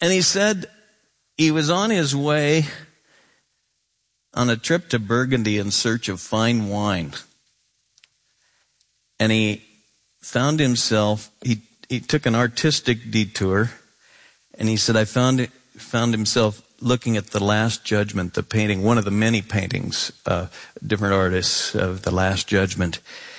And he said he was on his way on a trip to Burgundy in search of fine wine. And he found himself, he took an artistic detour, and he said, I found himself looking at The Last Judgment, the painting, one of the many paintings, different artists of The Last Judgment.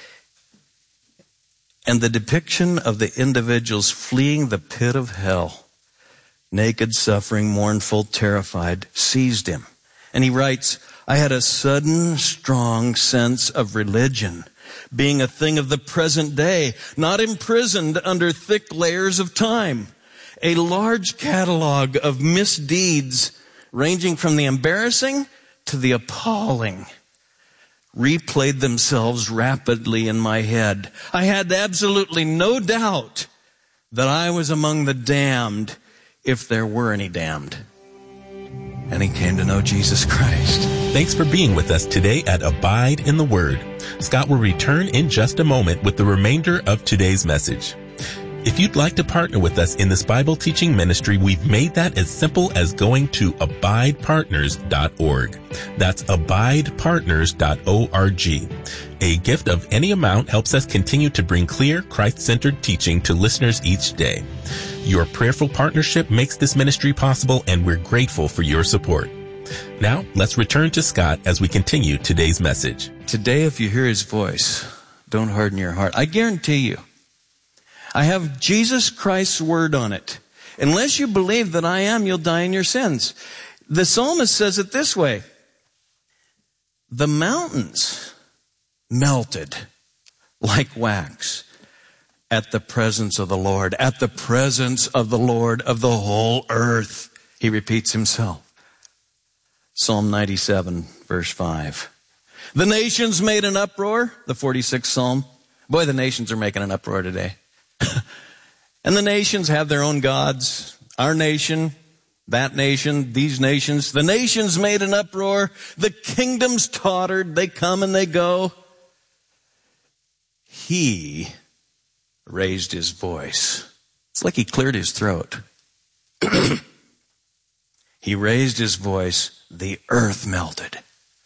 And the depiction of the individuals fleeing the pit of hell, naked, suffering, mournful, terrified, seized him. And he writes, I had a sudden, strong sense of religion being a thing of the present day, not imprisoned under thick layers of time. A large catalog of misdeeds ranging from the embarrassing to the appalling replayed themselves rapidly in my head. I had absolutely no doubt that I was among the damned, if there were any damned. And he came to know Jesus Christ. Thanks for being with us today at Abide in the Word. Scott will return in just a moment with the remainder of today's message. If you'd like to partner with us in this Bible teaching ministry, we've made that as simple as going to abidepartners.org. That's abidepartners.org. A gift of any amount helps us continue to bring clear, Christ-centered teaching to listeners each day. Your prayerful partnership makes this ministry possible, and we're grateful for your support. Now, let's return to Scott as we continue today's message. Today, if you hear his voice, don't harden your heart. I guarantee you, I have Jesus Christ's word on it. Unless you believe that I am, you'll die in your sins. The psalmist says it this way. The mountains melted like wax at the presence of the Lord, at the presence of the Lord of the whole earth. He repeats himself. Psalm 97, verse 5. The nations made an uproar, the 46th Psalm. Boy, the nations are making an uproar today. And the nations have their own gods. Our nation, that nation, these nations. The nations made an uproar. The kingdoms tottered. They come and they go. He raised his voice. It's like he cleared his throat. He raised his voice. The earth melted.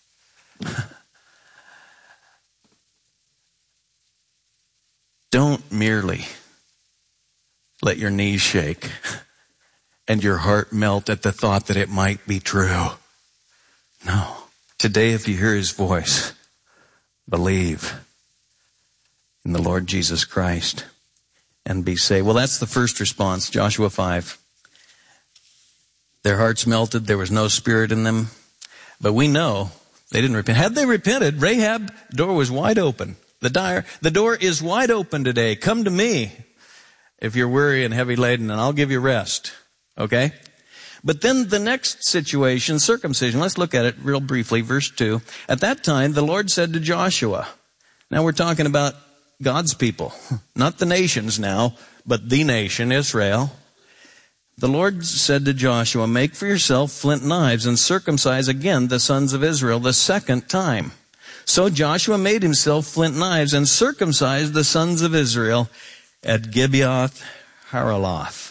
Don't merely let your knees shake and your heart melt at the thought that it might be true. No. Today, if you hear his voice, believe in the Lord Jesus Christ and be saved. Well, that's the first response, Joshua 5. Their hearts melted. There was no spirit in them. But we know they didn't repent. Had they repented, Rahab, door was wide open. The door is wide open today. Come to me if you're weary and heavy laden, and I'll give you rest. Okay? But then the next situation, circumcision. Let's look at it real briefly. Verse 2. At that time, the Lord said to Joshua. Now we're talking about God's people. Not the nations now, but the nation, Israel. The Lord said to Joshua, make for yourself flint knives and circumcise again the sons of Israel the second time. So Joshua made himself flint knives and circumcised the sons of Israel at Gibeath Haraloth.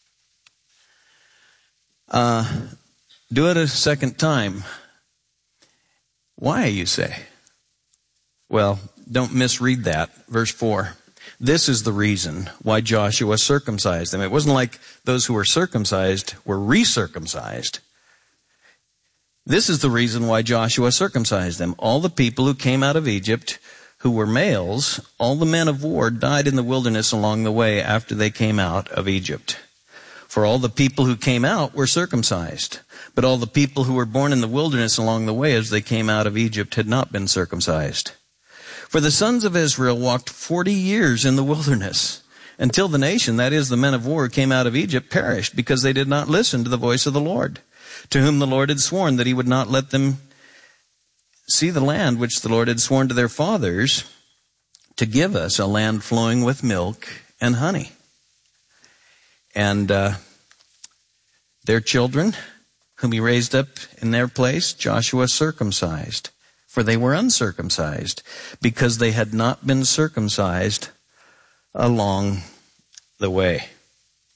Do it a second time. Why, you say? Well, don't misread that. Verse 4. This is the reason why Joshua circumcised them. It wasn't like those who were circumcised were recircumcised. This is the reason why Joshua circumcised them. All the people who came out of Egypt who were males, all the men of war died in the wilderness along the way after they came out of Egypt. For all the people who came out were circumcised, but all the people who were born in the wilderness along the way as they came out of Egypt had not been circumcised. For the sons of Israel walked 40 years in the wilderness until the nation, that is the men of war, came out of Egypt, perished because they did not listen to the voice of the Lord, to whom the Lord had sworn that he would not let them see the land which the Lord had sworn to their fathers to give us, a land flowing with milk and honey. And their children, whom he raised up in their place, Joshua circumcised. For they were uncircumcised, because they had not been circumcised along the way.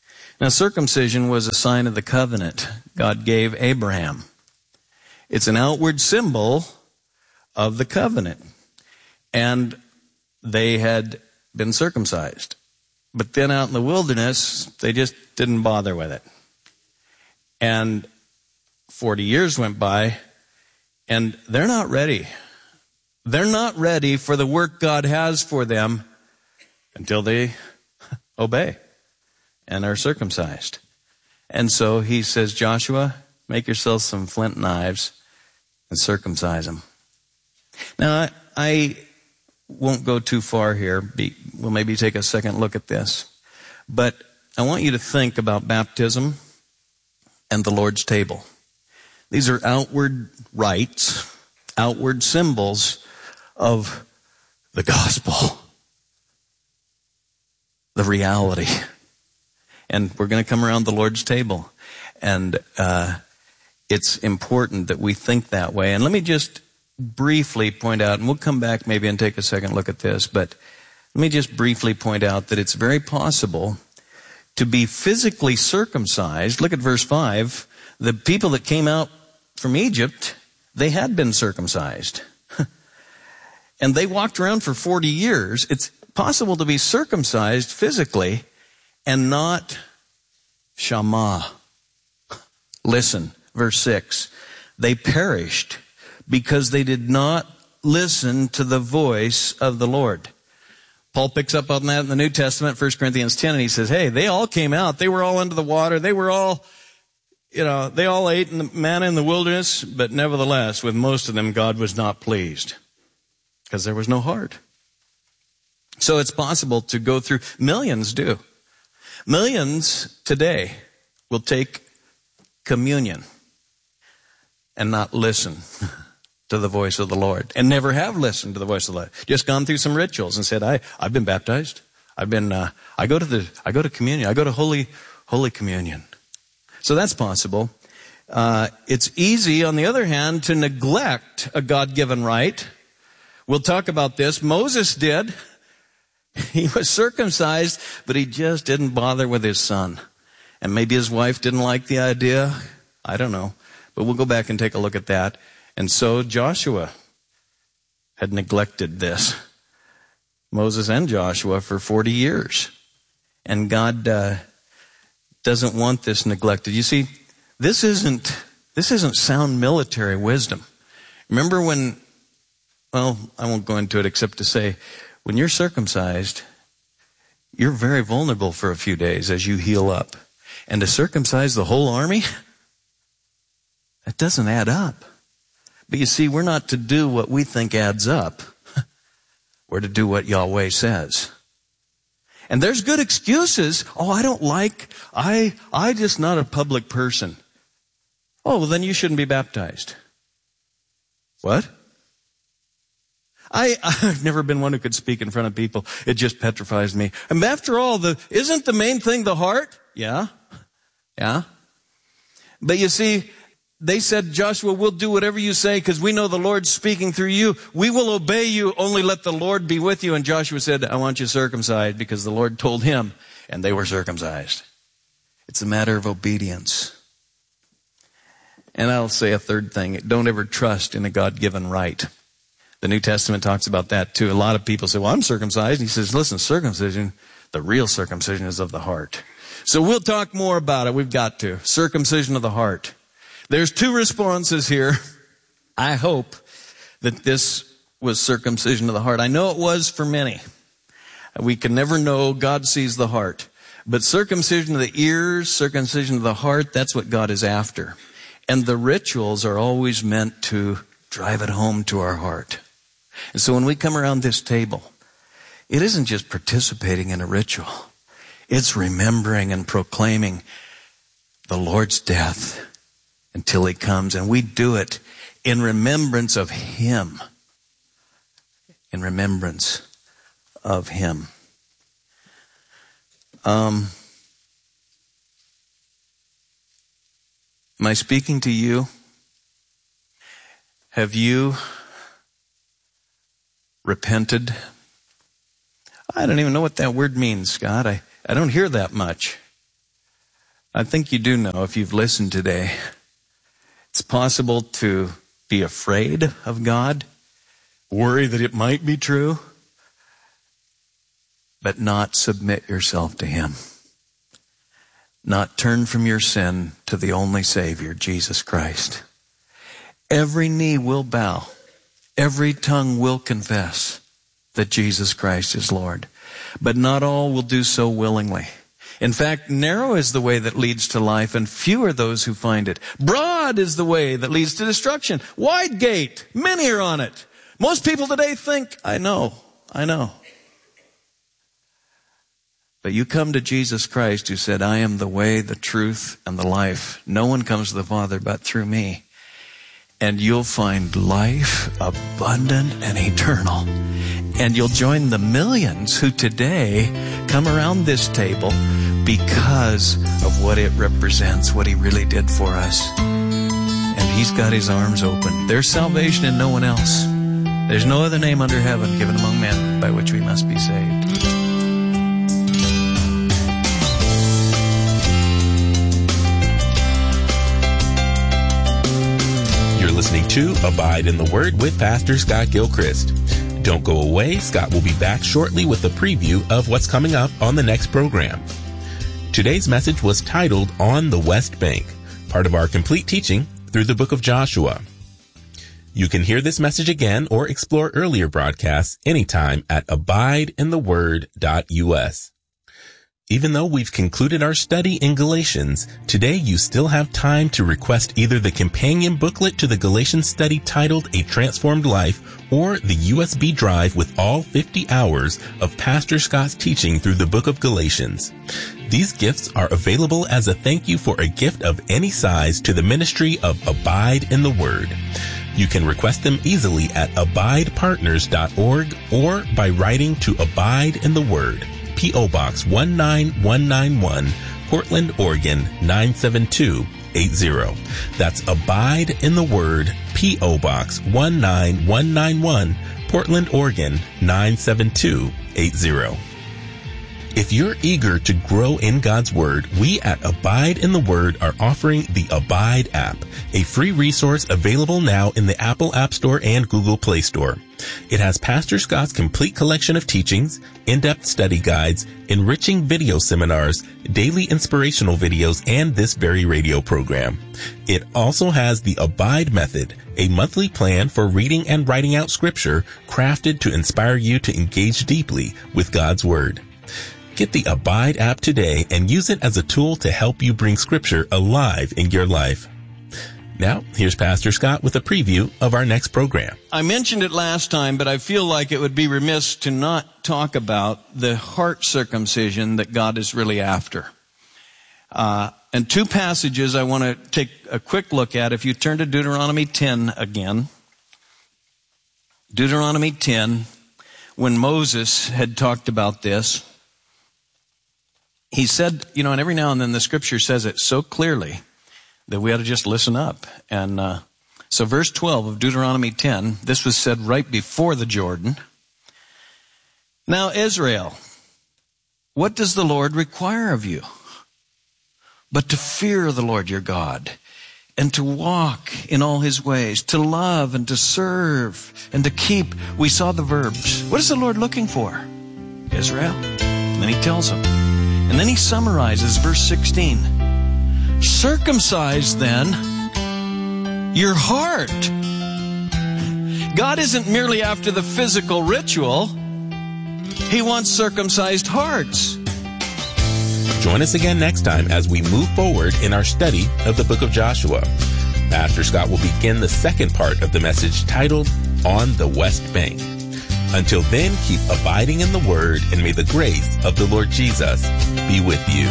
Now, circumcision was a sign of the covenant God gave Abraham. It's an outward symbol of the covenant. And they had been circumcised. But then out in the wilderness, they just didn't bother with it. And 40 years went by, and they're not ready. They're not ready for the work God has for them until they obey and are circumcised. And so he says, Joshua, make yourself some flint knives and circumcise them. Now, I won't go too far here. We'll maybe take a second look at this. But I want you to think about baptism and the Lord's table. These are outward rites, outward symbols of the gospel, the reality. And we're going to come around the Lord's table. And it's important that we think that way. And let me just briefly point out, and we'll come back maybe and take a second look at this, but let me just briefly point out that it's very possible to be physically circumcised. Look at verse 5. The people that came out from Egypt, they had been circumcised. And they walked around for 40 years. It's possible to be circumcised physically and not Shama. Listen, verse 6. They perished because they did not listen to the voice of the Lord. Paul picks up on that in the New Testament, 1 Corinthians 10, and he says, hey, they all came out. They were all under the water. They were all, they all ate the manna in the wilderness, but nevertheless, with most of them, God was not pleased because there was no heart. So it's possible to go through, millions do. Millions today will take communion and not listen to the voice of the Lord, and never have listened to the voice of the Lord. Just gone through some rituals and said, I've been baptized. I go to communion. I go to Holy Communion. So that's possible. It's easy, on the other hand, to neglect a God-given right. We'll talk about this. Moses did. He was circumcised, but he just didn't bother with his son. And maybe his wife didn't like the idea. I don't know. But we'll go back and take a look at that. And so Joshua had neglected this. Moses and Joshua for 40 years. And God doesn't want this neglected. You see, this isn't sound military wisdom. Remember when, well, I won't go into it except to say, when you're circumcised, you're very vulnerable for a few days as you heal up. And to circumcise the whole army, that doesn't add up. But you see, we're not to do what we think adds up. We're to do what Yahweh says. And there's good excuses. Oh, I just not a public person. Oh, well, then you shouldn't be baptized. What? I've never been one who could speak in front of people. It just petrifies me. And after all, isn't the main thing the heart? Yeah. But you see, they said, Joshua, we'll do whatever you say because we know the Lord's speaking through you. We will obey you. Only let the Lord be with you. And Joshua said, I want you circumcised because the Lord told him, and they were circumcised. It's a matter of obedience. And I'll say a third thing. Don't ever trust in a God-given right. The New Testament talks about that too. A lot of people say, well, I'm circumcised. And he says, listen, circumcision, the real circumcision is of the heart. So we'll talk more about it. We've got to. Circumcision of the heart. There's two responses here. I hope that this was circumcision of the heart. I know it was for many. We can never know. God sees the heart. But circumcision of the ears, circumcision of the heart, that's what God is after. And the rituals are always meant to drive it home to our heart. And so when we come around this table, it isn't just participating in a ritual. It's remembering and proclaiming the Lord's death until he comes. And we do it in remembrance of him. In remembrance of him. Am I speaking to you? Have you repented? I don't even know what that word means, Scott. I don't hear that much. I think you do know, if you've listened today, it's possible to be afraid of God, worry that it might be true, but not submit yourself to Him. Not turn from your sin to the only Savior, Jesus Christ. Every knee will bow. Every tongue will confess that Jesus Christ is Lord. But not all will do so willingly. In fact, narrow is the way that leads to life, and few are those who find it. Broad is the way that leads to destruction. Wide gate, many are on it. Most people today think, I know. But you come to Jesus Christ, who said, I am the way, the truth, and the life. No one comes to the Father but through me. And you'll find life abundant and eternal. And you'll join the millions who today come around this table because of what it represents, what He really did for us. And He's got His arms open. There's salvation in no one else. There's no other name under heaven given among men by which we must be saved. Listening to Abide in the Word with Pastor Scott Gilchrist. Don't go away. Scott will be back shortly with a preview of what's coming up on the next program. Today's message was titled On the West Bank, part of our complete teaching through the book of Joshua. You can hear this message again or explore earlier broadcasts anytime at abideintheword.us. Even though we've concluded our study in Galatians, today you still have time to request either the companion booklet to the Galatians study titled A Transformed Life or the USB drive with all 50 hours of Pastor Scott's teaching through the book of Galatians. These gifts are available as a thank you for a gift of any size to the ministry of Abide in the Word. You can request them easily at abidepartners.org or by writing to Abide in the Word, P.O. Box 19191, Portland, Oregon 97280. That's Abide in the Word, P.O. Box 19191, Portland, Oregon 97280. If you're eager to grow in God's Word, we at Abide in the Word are offering the Abide app, a free resource available now in the Apple App Store and Google Play Store. It has Pastor Scott's complete collection of teachings, in-depth study guides, enriching video seminars, daily inspirational videos, and this very radio program. It also has the Abide Method, a monthly plan for reading and writing out Scripture crafted to inspire you to engage deeply with God's Word. Get the Abide app today and use it as a tool to help you bring Scripture alive in your life. Now, here's Pastor Scott with a preview of our next program. I mentioned it last time, but I feel like it would be remiss to not talk about the heart circumcision that God is really after. And two passages I want to take a quick look at. If you turn to Deuteronomy 10 again. Deuteronomy 10, when Moses had talked about this, he said, and every now and then the Scripture says it so clearly that we ought to just listen up. And so verse 12 of Deuteronomy 10, this was said right before the Jordan. Now, Israel, what does the Lord require of you? But to fear the Lord your God, and to walk in all His ways, to love and to serve and to keep. We saw the verbs. What is the Lord looking for? Israel. And then He tells them. And then He summarizes verse 16. Circumcise then your heart. God isn't merely after the physical ritual. He wants circumcised hearts. Join us again next time as we move forward in our study of the book of Joshua. Pastor Scott will begin the second part of the message titled On the West Bank. Until then, keep abiding in the Word, and may the grace of the Lord Jesus be with you.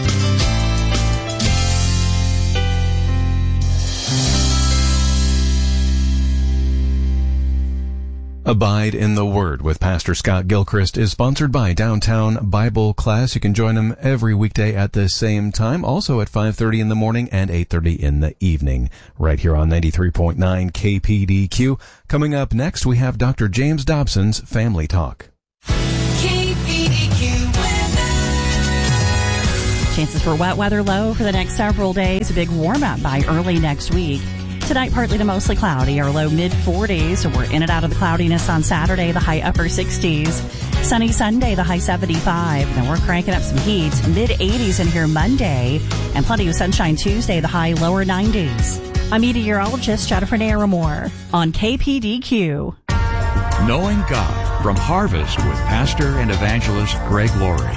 Abide in the Word with Pastor Scott Gilchrist is sponsored by Downtown Bible Class. You can join him every weekday at the same time, also at 5:30 in the morning and 8:30 in the evening, right here on 93.9 KPDQ. Coming up next, we have Dr. James Dobson's Family Talk. Chances for wet weather low for the next several days. A big warm up by early next week. Tonight, partly to mostly cloudy, our low mid-40s. So we're in and out of the cloudiness on Saturday, the high upper 60s. Sunny Sunday, the high 75. Then we're cranking up some heat, mid-80s in here Monday. And plenty of sunshine Tuesday, the high lower 90s. I'm meteorologist Jennifer Naramore on KPDQ. Knowing God from Harvest with Pastor and Evangelist Greg Laurie.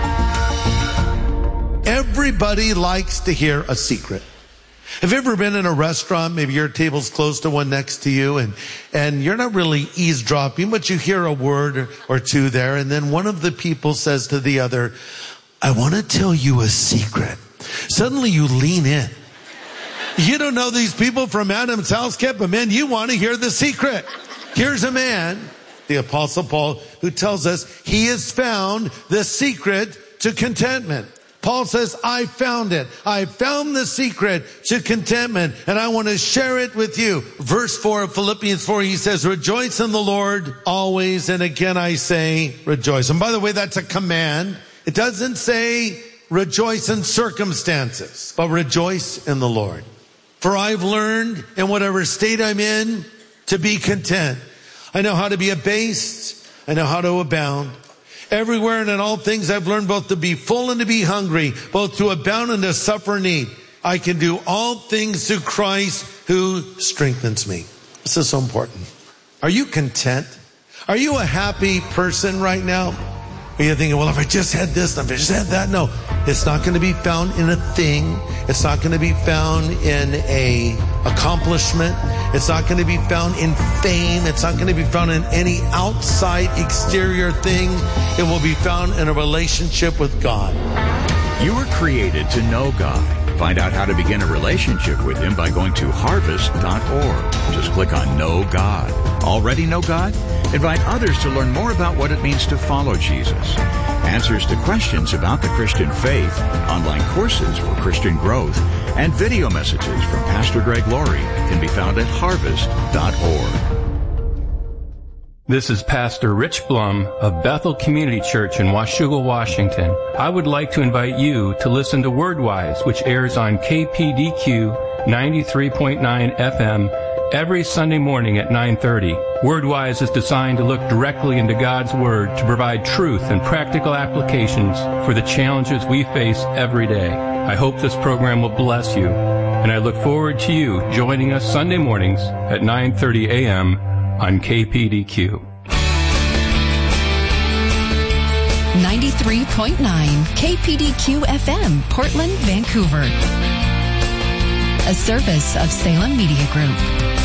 Everybody likes to hear a secret. Have you ever been in a restaurant, maybe your table's close to one next to you, and you're not really eavesdropping, but you hear a word or two there, and then one of the people says to the other, I want to tell you a secret. Suddenly you lean in. You don't know these people from Adam's house, but man, you want to hear the secret. Here's a man, the Apostle Paul, who tells us he has found the secret to contentment. Paul says, I found it. I found the secret to contentment, and I want to share it with you. Verse 4 of Philippians 4, he says, rejoice in the Lord always, and again I say rejoice. And by the way, that's a command. It doesn't say rejoice in circumstances, but rejoice in the Lord. For I've learned in whatever state I'm in to be content. I know how to be abased. I know how to abound. Everywhere and in all things I've learned both to be full and to be hungry, both to abound and to suffer need. I can do all things through Christ who strengthens me. This is so important. Are you content? Are you a happy person right now? Are you thinking, well, if I just had this, if I just had that? No, it's not going to be found in a thing. It's not going to be found in a accomplishment. It's not going to be found in fame. It's not going to be found in any outside exterior thing. It will be found in a relationship with God. You were created to know God. Find out how to begin a relationship with Him by going to harvest.org. Just click on Know God. Already know God? Invite others to learn more about what it means to follow Jesus. Answers to questions about the Christian faith, online courses for Christian growth, and video messages from Pastor Greg Laurie can be found at harvest.org. This is Pastor Rich Blum of Bethel Community Church in Washougal, Washington. I would like to invite you to listen to WordWise, which airs on KPDQ 93.9 FM every Sunday morning at 9:30. WordWise is designed to look directly into God's Word to provide truth and practical applications for the challenges we face every day. I hope this program will bless you, and I look forward to you joining us Sunday mornings at 9:30 a.m. on KPDQ. 93.9 KPDQ FM, Portland, Vancouver. A service of Salem Media Group.